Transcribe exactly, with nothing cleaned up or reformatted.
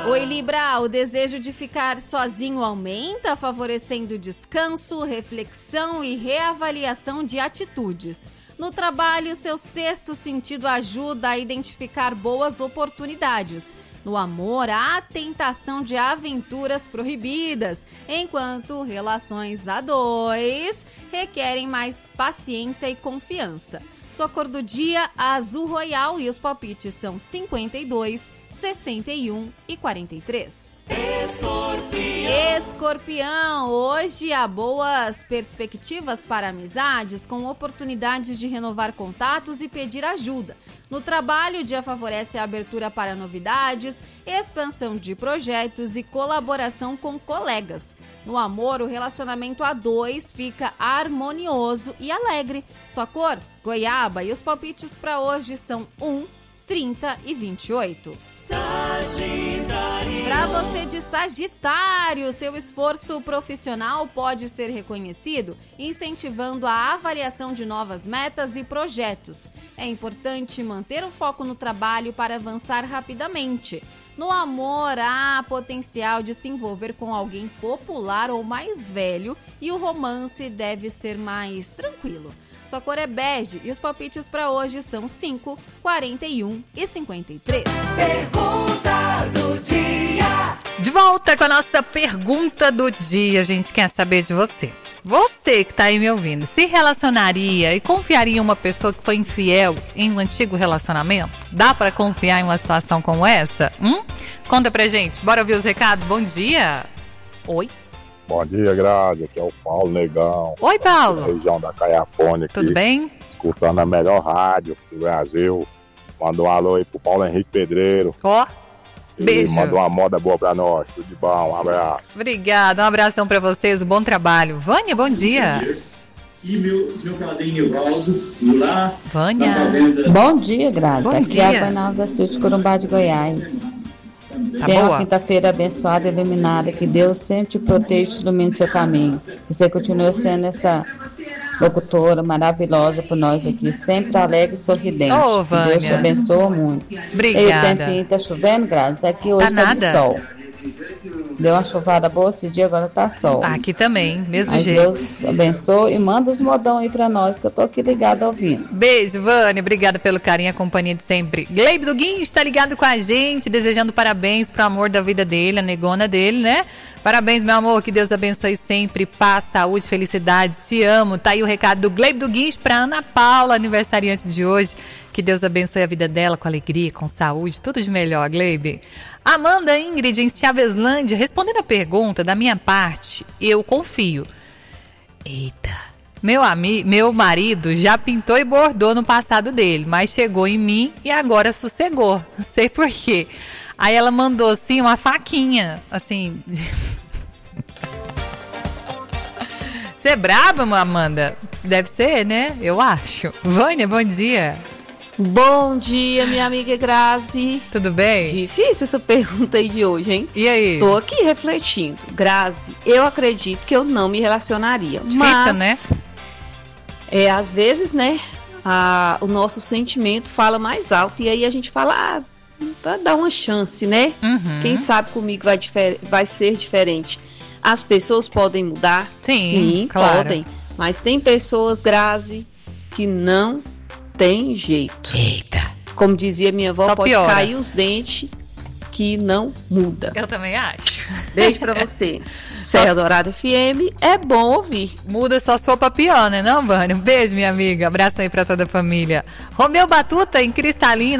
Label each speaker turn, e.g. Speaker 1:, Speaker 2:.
Speaker 1: Oi, Libra, o desejo de ficar sozinho aumenta, favorecendo descanso, reflexão e reavaliação de atitudes. No trabalho, seu sexto sentido ajuda a identificar boas oportunidades. No amor, há tentação de aventuras proibidas, enquanto relações a dois requerem mais paciência e confiança. Sua cor do dia, azul royal, e os palpites são cinquenta e dois, sessenta e um e quarenta e três. Escorpião. Escorpião, hoje há boas perspectivas para amizades, com oportunidades de renovar contatos e pedir ajuda. No trabalho, o dia favorece a abertura para novidades, expansão de projetos e colaboração com colegas. No amor, o relacionamento a dois fica harmonioso e alegre. Sua cor, goiaba, e os palpites para hoje são um, trinta e vinte e oito. Sagitário. Para você de Sagitário, seu esforço profissional pode ser reconhecido, incentivando a avaliação de novas metas e projetos. É importante manter o foco no trabalho para avançar rapidamente. No amor, há potencial de se envolver com alguém popular ou mais velho, e o romance deve ser mais tranquilo. Sua cor é bege e os palpites para hoje são cinco, quarenta e um e cinquenta e três.
Speaker 2: Pergunta do dia.
Speaker 3: De volta com a nossa pergunta do dia. A gente quer saber de você. Você que tá aí me ouvindo, se relacionaria e confiaria em uma pessoa que foi infiel em um antigo relacionamento? Dá pra confiar em uma situação como essa? Hum? Conta pra gente. Bora ouvir os recados. Bom dia. Oi.
Speaker 4: Bom dia, Grazi. Aqui é o Paulo Negão.
Speaker 3: Oi, Paulo.
Speaker 4: Da região da Caiapônia aqui.
Speaker 3: Tudo bem?
Speaker 4: Escutando a melhor rádio do Brasil. Manda um alô aí pro Paulo Henrique Pedreiro.
Speaker 3: Ó, oh, beijo.
Speaker 4: Manda uma moda boa pra nós. Tudo de bom, um abraço.
Speaker 3: Obrigada, um abração pra vocês, um bom trabalho. Vânia, bom dia.
Speaker 5: E meu, meu padrinho Valdo, lá.
Speaker 3: Vânia.
Speaker 6: Bom dia, Grazi.
Speaker 3: Bom
Speaker 6: Aqui
Speaker 3: dia.
Speaker 6: é a Vanalva da Silva de Corumbá de Goiás.
Speaker 3: Tá
Speaker 6: Tenha
Speaker 3: boa?
Speaker 6: uma quinta-feira abençoada e iluminada, que Deus sempre te proteja e te ilumine seu caminho. Que você continue sendo essa locutora maravilhosa por nós aqui, sempre alegre e sorridente.
Speaker 3: Ô,
Speaker 6: que Deus te
Speaker 3: Vânia.
Speaker 6: abençoe muito.
Speaker 3: Obrigada.
Speaker 6: E o tempinho tá chovendo, Grazi? Aqui hoje
Speaker 3: Tá
Speaker 6: tá, de
Speaker 3: nada.
Speaker 6: sol. Deu uma chuvada boa esse dia, agora tá sol.
Speaker 3: Aqui também, mesmo
Speaker 6: Mas
Speaker 3: jeito.
Speaker 6: Deus abençoe e manda os modão aí pra nós, que eu tô aqui ligada ouvindo.
Speaker 3: Beijo, Vânia. Obrigada pelo carinho e a companhia de sempre. Gleibe do Guincho está ligado com a gente, desejando parabéns pro amor da vida dele, a negona dele, né? Parabéns, meu amor. Que Deus abençoe sempre. Paz, saúde, felicidade. Te amo. Tá aí o recado do Gleibe do Guincho pra Ana Paula, aniversariante de hoje. Que Deus abençoe a vida dela com alegria, com saúde. Tudo de melhor, Gleibe. Amanda Ingrid, em Chaveslândia, respondendo a pergunta, da minha parte, eu confio. Eita. Meu, ami, meu marido já pintou e bordou no passado dele, mas chegou em mim e agora sossegou. Não sei por quê. Aí ela mandou, assim, uma faquinha, assim... Você é braba, Amanda? Deve ser, né? Eu acho. Vânia, bom dia.
Speaker 7: Bom dia, minha amiga Grazi.
Speaker 3: Tudo bem?
Speaker 7: Difícil essa pergunta aí de hoje, hein?
Speaker 3: E aí?
Speaker 7: Tô aqui refletindo. Grazi, eu acredito que eu não me relacionaria.
Speaker 3: Difícil,
Speaker 7: mas,
Speaker 3: né?
Speaker 7: É, às vezes, né, a, o nosso sentimento fala mais alto. E aí a gente fala, ah, vai dar uma chance, né?
Speaker 3: Uhum.
Speaker 7: Quem sabe comigo vai, difer- vai ser diferente. As pessoas podem mudar?
Speaker 3: Sim,
Speaker 7: Sim,
Speaker 3: claro.
Speaker 7: podem. Mas tem pessoas, Grazi, que não tem jeito.
Speaker 3: Eita.
Speaker 7: Como dizia minha avó,
Speaker 3: Só
Speaker 7: pode
Speaker 3: piora.
Speaker 7: cair os dentes que não muda.
Speaker 3: Eu também acho.
Speaker 7: Beijo pra você. Serra Dourada F M, é bom ouvir.
Speaker 3: Muda só se for pra pior, né não, Vânia? Um beijo, minha amiga. Abraço aí pra toda a família. Romeu Batuta, em Cristalina.